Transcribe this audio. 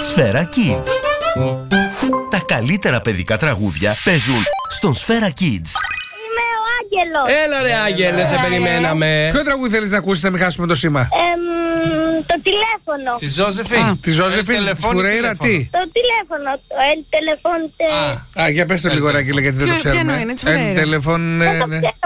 Σφαίρα Kids. Τα καλύτερα παιδικά τραγούδια παίζουν στον Σφαίρα Kids. Είμαι ο Άγγελος. Έλα ρε Άγγελε, σε περιμέναμε. Ποιο τραγούδι θέλεις να ακούσεις, να μην χάσουμε το σήμα? Το τηλέφωνο. Τη Ζώζεφιν. Τη Ζώζεφιν, τη Φουρέιρα, τι? Το τηλέφωνο. El teléfono. Για πες το λίγο ρε Άγγελε, γιατί δεν το Ποιο ξέρουμε. είναι, της Φουρέιρα? El teléfono, ναι.